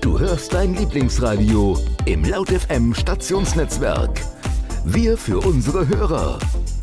Du hörst dein Lieblingsradio im Laut FM Stationsnetzwerk. Wir für unsere Hörer.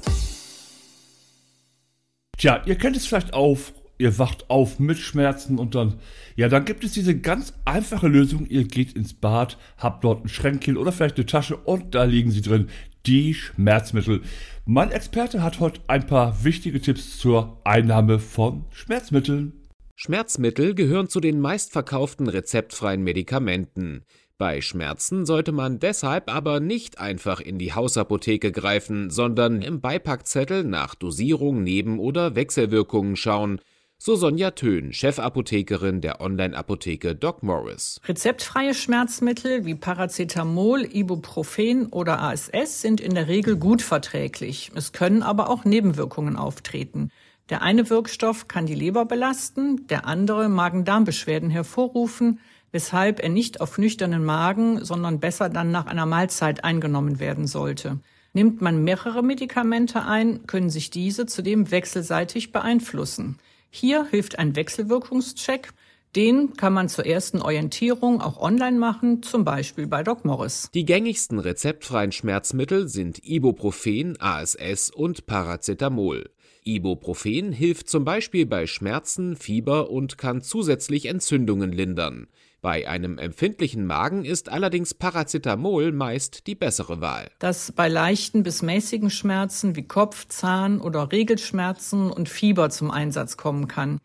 Tja, ihr kennt es vielleicht ihr wacht auf mit Schmerzen und dann gibt es diese ganz einfache Lösung. Ihr geht ins Bad, habt dort ein Schränkchen oder vielleicht eine Tasche und da liegen sie drin, die Schmerzmittel. Mein Experte hat heute ein paar wichtige Tipps zur Einnahme von Schmerzmitteln. Schmerzmittel gehören zu den meistverkauften rezeptfreien Medikamenten. Bei Schmerzen sollte man deshalb aber nicht einfach in die Hausapotheke greifen, sondern im Beipackzettel nach Dosierung, Neben- oder Wechselwirkungen schauen. So Sonja Thön, Chefapothekerin der Online-Apotheke Doc Morris. Rezeptfreie Schmerzmittel wie Paracetamol, Ibuprofen oder ASS sind in der Regel gut verträglich. Es können aber auch Nebenwirkungen auftreten. Der eine Wirkstoff kann die Leber belasten, der andere Magen-Darm-Beschwerden hervorrufen, weshalb er nicht auf nüchternen Magen, sondern besser dann nach einer Mahlzeit eingenommen werden sollte. Nimmt man mehrere Medikamente ein, können sich diese zudem wechselseitig beeinflussen. Hier hilft ein Wechselwirkungscheck. Den kann man zur ersten Orientierung auch online machen, zum Beispiel bei Doc Morris. Die gängigsten rezeptfreien Schmerzmittel sind Ibuprofen, ASS und Paracetamol. Ibuprofen hilft zum Beispiel bei Schmerzen, Fieber und kann zusätzlich Entzündungen lindern. Bei einem empfindlichen Magen ist allerdings Paracetamol meist die bessere Wahl. Das bei leichten bis mäßigen Schmerzen wie Kopf-, Zahn- oder Regelschmerzen und Fieber zum Einsatz kommen kann.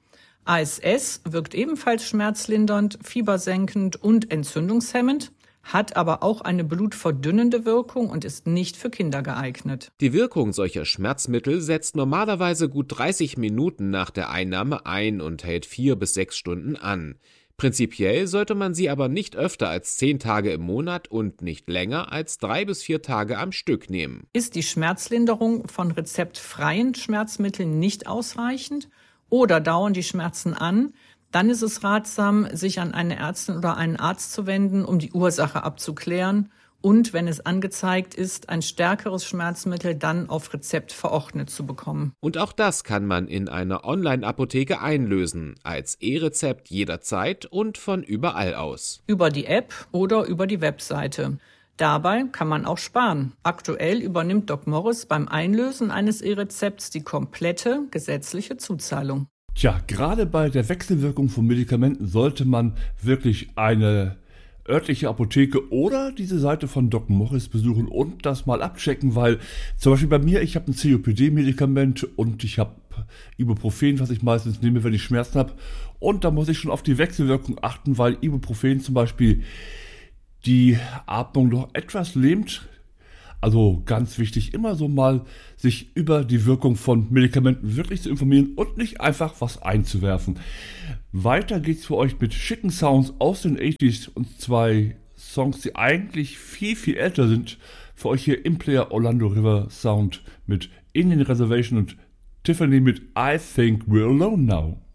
ASS wirkt ebenfalls schmerzlindernd, fiebersenkend und entzündungshemmend, hat aber auch eine blutverdünnende Wirkung und ist nicht für Kinder geeignet. Die Wirkung solcher Schmerzmittel setzt normalerweise gut 30 Minuten nach der Einnahme ein und hält 4 bis 6 Stunden an. Prinzipiell sollte man sie aber nicht öfter als 10 Tage im Monat und nicht länger als 3 bis 4 Tage am Stück nehmen. Ist die Schmerzlinderung von rezeptfreien Schmerzmitteln nicht ausreichend oder dauern die Schmerzen an, dann ist es ratsam, sich an eine Ärztin oder einen Arzt zu wenden, um die Ursache abzuklären und, wenn es angezeigt ist, ein stärkeres Schmerzmittel dann auf Rezept verordnet zu bekommen. Und auch das kann man in einer Online-Apotheke einlösen, als E-Rezept jederzeit und von überall aus. Über die App oder über die Webseite. Dabei kann man auch sparen. Aktuell übernimmt Doc Morris beim Einlösen eines E-Rezepts die komplette gesetzliche Zuzahlung. Tja, gerade bei der Wechselwirkung von Medikamenten sollte man wirklich eine örtliche Apotheke oder diese Seite von Doc Morris besuchen und das mal abchecken, weil zum Beispiel bei mir, ich habe ein COPD-Medikament und ich habe Ibuprofen, was ich meistens nehme, wenn ich Schmerzen habe, und da muss ich schon auf die Wechselwirkung achten, weil Ibuprofen zum Beispiel die Atmung doch etwas lähmt. Also ganz wichtig, immer so mal sich über die Wirkung von Medikamenten wirklich zu informieren und nicht einfach was einzuwerfen. Weiter geht's für euch mit schicken Sounds aus den 80s und 2 Songs, die eigentlich viel, viel älter sind. Für euch hier im Player Orlando River Sound mit Indian Reservation und Tiffany mit I Think We're Alone Now.